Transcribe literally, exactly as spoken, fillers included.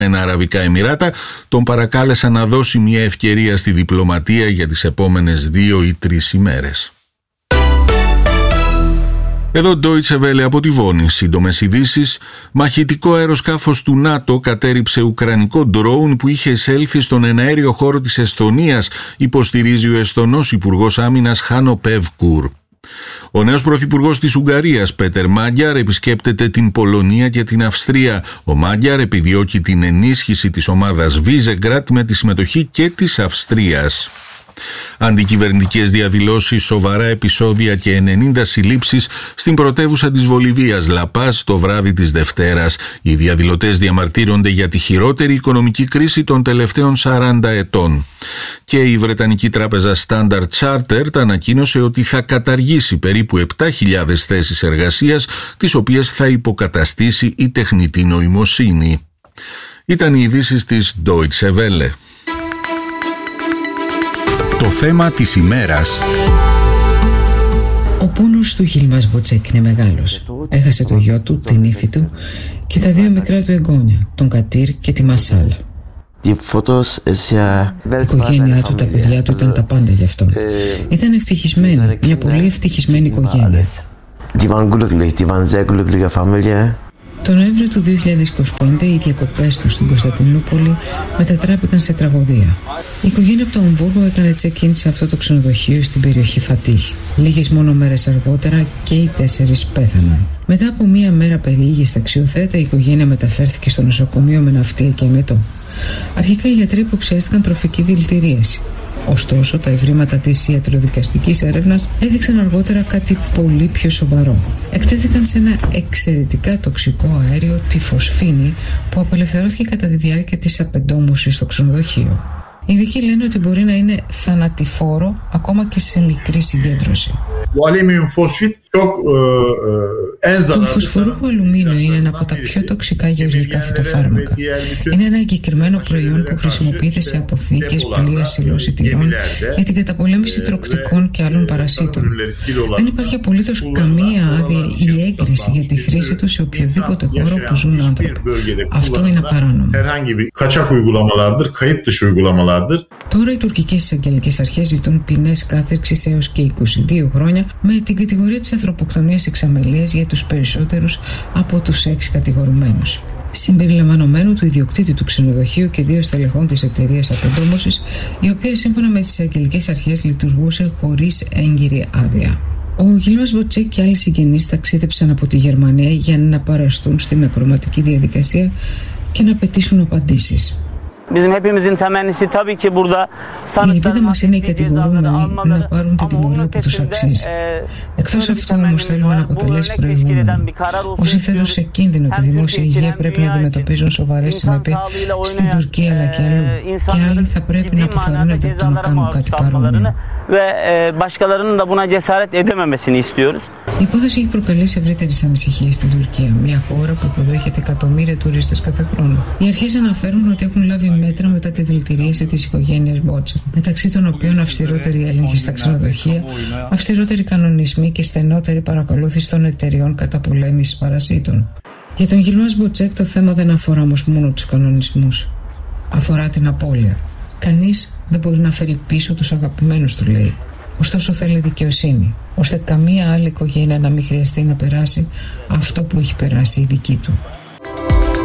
Ένα Αραβικά Εμιράτα τον παρακάλεσαν να δώσει μια ευκαιρία στη διπλωματία για τις επόμενες δύο ή τρεις ημέρες. Εδώ Deutsche Welle από τη Βόνη. Σύντομες ειδήσεις. Μαχητικό αεροσκάφος του ΝΑΤΟ κατέριψε ουκρανικό ντρόουν που είχε εισέλθει στον εναέριο χώρο της Εσθονίας, υποστηρίζει ο Εσθονός Υπουργός Άμυνας Χάνο Πεύκουρ. Ο νέος πρωθυπουργός της Ουγγαρίας, Πέτερ Μάντιαρ, επισκέπτεται την Πολωνία και την Αυστρία. Ο Μάντιαρ επιδιώκει την ενίσχυση της ομάδας Βίζεγκρατ με τη συμμετοχή και της Αυστρίας. Αντικυβερνητικές διαδηλώσεις, σοβαρά επεισόδια και ενενήντα συλλήψεις στην πρωτεύουσα της Βολιβίας, Λαπάζ, το βράδυ της Δευτέρας. Οι διαδηλωτές διαμαρτύρονται για τη χειρότερη οικονομική κρίση των τελευταίων σαράντα ετών. Και η Βρετανική τράπεζα Standard Chartered ανακοίνωσε ότι θα καταργήσει περίπου επτά χιλιάδες θέσεις εργασίας, τις οποίες θα υποκαταστήσει η τεχνητή νοημοσύνη. Ήταν οι ειδήσεις της Deutsche Welle. Το θέμα της ημέρας. Ο πόνος του Γιλμάς Μποτσέκ είναι μεγάλος. Έχασε το γιο του, την ύφη του και τα δύο μικρά του εγγόνια, τον Κατήρ και τη Μασάλα. Η οικογένειά του, τα παιδιά του ήταν τα πάντα γι' αυτό. Ήταν ευτυχισμένη, μια πολύ ευτυχισμένη οικογένεια. Το Νοέμβριο του δύο χιλιάδες είκοσι πέντε οι διακοπές του στην Κωνσταντινούπολη μετατράπηκαν σε τραγωδία. Η οικογένεια από το Αμβούργο έκανε check-in σε αυτό το ξενοδοχείο στην περιοχή Φατίχ. Λίγες μόνο μέρες αργότερα και οι τέσσερις πέθαναν. Μετά από μία μέρα περιήγηση ταξιοθέτα, η οικογένεια μεταφέρθηκε στο νοσοκομείο με ναυτία και εμετό. Αρχικά οι γιατροί υποψιάστηκαν τροφική δηλητηρίαση. Ωστόσο, τα ευρήματα της ιατροδικαστικής έρευνας έδειξαν αργότερα κάτι πολύ πιο σοβαρό. Εκτέθηκαν σε ένα εξαιρετικά τοξικό αέριο, τη φωσφίνη, που απελευθερώθηκε κατά τη διάρκεια της απεντόμωσης στο ξενοδοχείο. Οι ειδικοί λένε ότι μπορεί να είναι θανατηφόρο ακόμα και σε μικρή συγκέντρωση. Το φωσφορούχο αλουμίνιο είναι ένα από τα πιο τοξικά γεωργικά φυτοφάρμακα. Είναι ένα εγκεκριμένο προϊόν που χρησιμοποιείται σε αποθήκες, πλοία, σιλός σιτηρών για την καταπολέμηση τροκτικών και άλλων παρασίτων. Δεν υπάρχει απολύτως καμία άδεια ή έγκριση για τη χρήση του σε οποιοδήποτε χώρο που ζουν άνθρωποι. Αυτό είναι απαράνομο. Τώρα οι τουρκικές εισαγγελικές αρχές ζητούν ποινές κάθερξης έως και είκοσι δύο χρόνια με την κατηγορία της ανθρωποκτονίας εξ αμελίας για τους περισσότερους από τους έξι κατηγορουμένους. Συμπεριλαμβανομένου του ιδιοκτήτη του ξενοδοχείου και δύο στελεχών της εταιρείας απεντόμωσης, η οποία σύμφωνα με τις εισαγγελικές αρχές λειτουργούσε χωρίς έγκυρη άδεια. Ο Γιλμάς Μποτσέκ και άλλοι συγγενείς ταξίδεψαν από τη Γερμανία για να παραστούν στην ακροματική διαδικασία και να απαιτήσουν απαντήσεις. Η ελπίδα μας είναι οι κατηγορούμενοι να πάρουν την τιμωρία που τους αξίζει. Εκτός αυτού όμως θέλουμε να αποτελέσει προηγούμενο. Όσοι θέλουν σε κίνδυνο τη δημόσια υγεία πρέπει να αντιμετωπίζουν σοβαρές συνέπειες στην Τουρκία αλλά και αλλού. Και άλλοι θα πρέπει να αποθαρρύνονται από το να κάνουν κάτι παρόμοιο. Η υπόθεση έχει προκαλέσει ευρύτερες ανησυχίες στην Τουρκία, μια χώρα που υποδέχεται εκατομμύρια τουρίστες κατά χρόνο. Οι αρχές αναφέρουν ότι έχουν λάβει μέτρα μετά τη δηλητηρίαση της οικογένειας Μποτσέκ, μεταξύ των οποίων αυστηρότερη έλεγχη στα ξενοδοχεία, αυστηρότεροι κανονισμοί και στενότερη παρακολούθηση των εταιριών καταπολέμησης παρασίτων. Για τον Γιλμάς Μποτσέκ το θέμα δεν αφορά όμως μόνο τους κανονισμούς. Αφορά την απώλεια. Κανείς δεν μπορεί να φέρει πίσω τους αγαπημένους του, λέει. Ωστόσο θέλει δικαιοσύνη, ώστε καμία άλλη οικογένεια να μην χρειαστεί να περάσει αυτό που έχει περάσει η δική του.